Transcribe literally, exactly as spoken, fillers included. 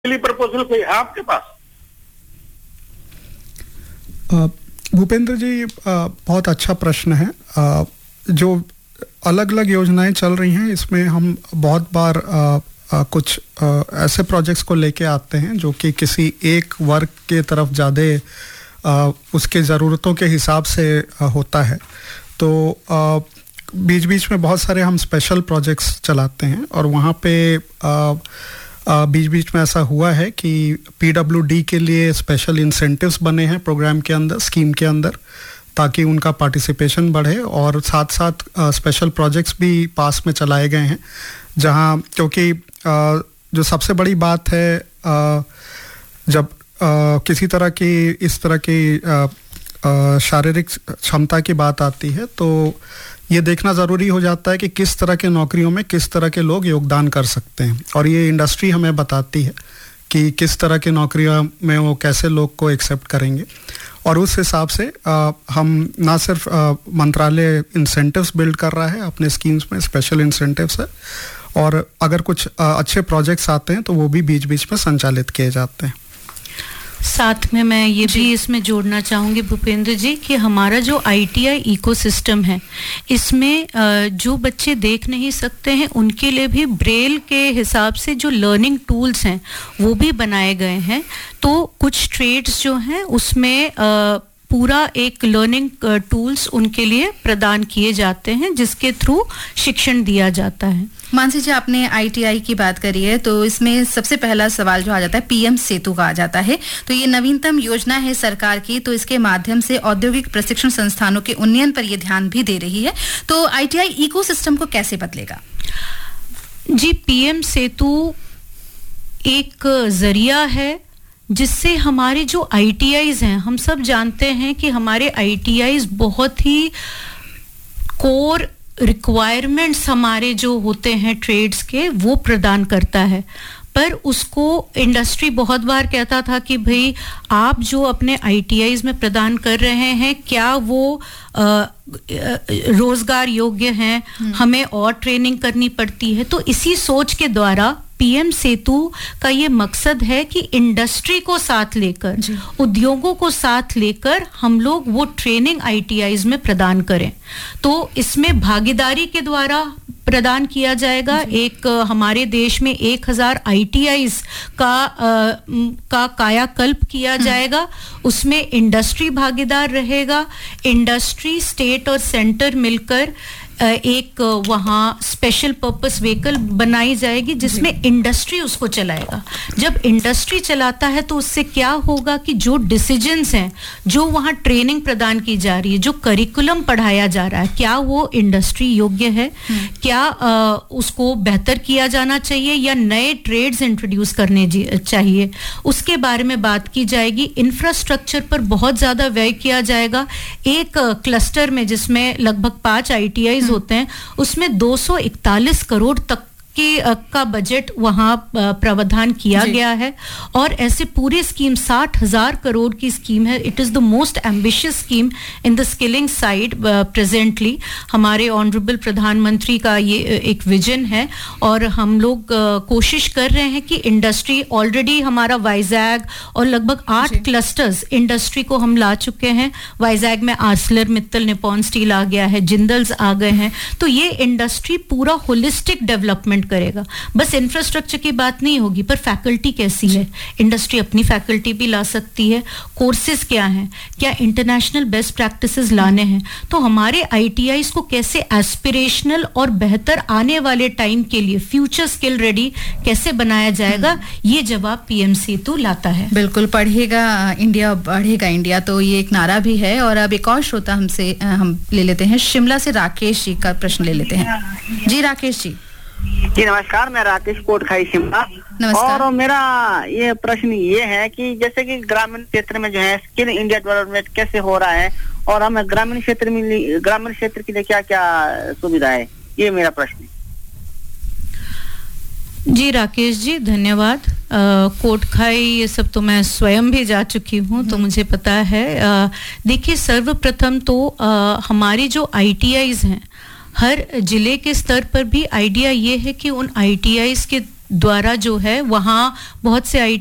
Proposal कोई है आपके पास? भूपेंद्र जी, बहुत अच्छा प्रश्न है। जो अलग अलग योजनाएं चल रही हैं, इसमें हम बहुत बार आ, आ, कुछ आ, ऐसे प्रोजेक्ट्स को लेके आते हैं जो कि किसी एक वर्ग के तरफ ज़्यादा उसके ज़रूरतों के हिसाब से आ, होता है। तो बीच बीच में बहुत सारे हम स्पेशल प्रोजेक्ट्स चलाते हैं और वहाँ पे आ, बीच बीच में ऐसा हुआ है कि पीडब्ल्यूडी के लिए स्पेशल इंसेंटिव्स बने हैं प्रोग्राम के अंदर, स्कीम के अंदर, ताकि उनका पार्टिसिपेशन बढ़े। और साथ साथ स्पेशल प्रोजेक्ट्स भी पास में चलाए गए हैं, जहां क्योंकि आ, जो सबसे बड़ी बात है, आ, जब आ, किसी तरह की इस तरह की शारीरिक क्षमता की बात आती है, तो ये देखना ज़रूरी हो जाता है कि किस तरह के नौकरियों में किस तरह के लोग योगदान कर सकते हैं, और ये इंडस्ट्री हमें बताती है कि किस तरह की नौकरियों में वो कैसे लोग को एक्सेप्ट करेंगे। और उस हिसाब से आ, हम ना सिर्फ मंत्रालय इंसेंटिव्स बिल्ड कर रहा है अपने स्कीम्स में, स्पेशल इंसेंटिव्स है, और अगर कुछ आ, अच्छे प्रोजेक्ट्स आते हैं तो वो भी बीच बीच में संचालित किए जाते हैं। साथ में मैं ये भी इसमें जोड़ना चाहूँगी भूपेंद्र जी कि हमारा जो आईटीआई इकोसिस्टम है, इसमें जो बच्चे देख नहीं सकते हैं उनके लिए भी ब्रेल के हिसाब से जो लर्निंग टूल्स हैं वो भी बनाए गए हैं। तो कुछ ट्रेड्स जो हैं उसमें पूरा एक लर्निंग टूल्स उनके लिए प्रदान किए जाते हैं, जिसके थ्रू शिक्षण दिया जाता है। मानसी जी, आपने आईटीआई की बात करी है, तो इसमें सबसे पहला सवाल जो आ जाता है पीएम सेतु का आ जाता है। तो ये नवीनतम योजना है सरकार की, तो इसके माध्यम से औद्योगिक प्रशिक्षण संस्थानों के उन्नयन पर ये ध्यान भी दे रही है। तो आईटीआई इकोसिस्टम को कैसे बदलेगा? जी, पीएम सेतु एक जरिया है जिससे हमारे जो आईटीआईज हैं, हम सब जानते हैं कि हमारे आईटीआईज बहुत ही कोर रिक्वायरमेंट्स हमारे जो होते हैं ट्रेड्स के, वो प्रदान करता है। पर उसको इंडस्ट्री बहुत बार कहता था कि भाई आप जो अपने आईटीआईज में प्रदान कर रहे हैं, क्या वो आ, रोजगार योग्य हैं, हमें और ट्रेनिंग करनी पड़ती है। तो इसी सोच के द्वारा पीएम सेतु का ये मकसद है कि इंडस्ट्री को साथ लेकर, उद्योगों को साथ लेकर हम लोग वो ट्रेनिंग आईटीआईज में प्रदान करें। तो इसमें भागीदारी के द्वारा प्रदान किया जाएगा। एक हमारे देश में एक हजार आईटीआईज का आ, का कायाकल्प किया जाएगा। उसमें इंडस्ट्री भागीदार रहेगा। इंडस्ट्री, स्टेट और सेंटर मिलकर एक वहाँ स्पेशल पर्पस व्हीकल बनाई जाएगी जिसमें इंडस्ट्री उसको चलाएगा। जब इंडस्ट्री चलाता है तो उससे क्या होगा कि जो डिसीजंस हैं, जो वहाँ ट्रेनिंग प्रदान की जा रही है, जो करिकुलम पढ़ाया जा रहा है, क्या वो इंडस्ट्री योग्य है, क्या आ, उसको बेहतर किया जाना चाहिए या नए ट्रेड्स इंट्रोड्यूस करने चाहिए, उसके बारे में बात की जाएगी। इंफ्रास्ट्रक्चर पर बहुत ज्यादा व्यय किया जाएगा। एक क्लस्टर में जिसमें लगभग पांच आईटीआई होते हैं, उसमें दो सौ इकतालीस करोड़ तक की का बजट वहां प्रावधान किया गया है। और ऐसे पूरी स्कीम साठ हजार करोड़ की स्कीम है। It is the most ambitious scheme in the skilling side presently. हमारे ऑनरेबल प्रधानमंत्री का ये एक विजन है और हम लोग कोशिश कर रहे हैं कि इंडस्ट्री, ऑलरेडी हमारा वाइजैग और लगभग आठ क्लस्टर्स इंडस्ट्री को हम ला चुके हैं। वाइजैग में आर्सलर मित्तल, निपॉन स्टील आ गया है, जिंदल्स आ गए हैं। तो ये इंडस्ट्री पूरा होलिस्टिक डेवलपमेंट करेगा। बस इंफ्रास्ट्रक्चर की बात नहीं होगी, पर फैकल्टी कैसी है, इंडस्ट्री अपनी फैकल्टी भी ला सकती है। कोर्सेज क्या हैं, क्या इंटरनेशनल बेस्ट प्रैक्टिसेस लाने हैं। तो हमारे आईटीआईज को कैसे एस्पिरेशनल और बेहतर आने वाले टाइम के लिए फ्यूचर स्किल रेडी कैसे बनाया जाएगा, ये जवाब पीएम सेतु लाता है। बिल्कुल, पढ़ेगा इंडिया बढ़ेगा इंडिया, तो ये एक नारा भी है। और अब एक और श्रोता हमसे हम ले लेते हैं, शिमला से राकेश जी का प्रश्न ले लेते हैं। जी राकेश जी। जी नमस्कार, मैं राकेश कोटखाई शिमला। और मेरा ये प्रश्न ये है कि जैसे कि ग्रामीण क्षेत्र में जो है स्किल इंडिया डेवलपमेंट कैसे हो रहा है, और हमें ग्रामीण क्षेत्र में ग्रामीण क्षेत्र के लिए क्या क्या सुविधा है, ये मेरा प्रश्न है। जी राकेश जी, धन्यवाद। कोटखाई ये सब तो मैं स्वयं भी जा चुकी हूँ, तो मुझे पता है। देखिए, सर्वप्रथम तो आ, हमारी जो आईटीआईज हैं, हर जिले के स्तर पर भी आइडिया ये है कि उन आईटीआईज के द्वारा जो है वहाँ बहुत से आई